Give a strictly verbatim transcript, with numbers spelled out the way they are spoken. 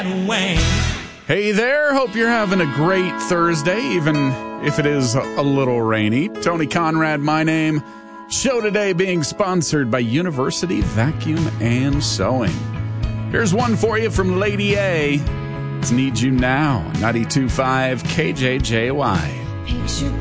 Hey there, hope you're having a great Thursday, even if it is a little rainy. Tony Conrad, my name. Show today being sponsored by University Vacuum and Sewing. Here's one for you from Lady A. It's Need You Now, ninety-two point five K J J Y.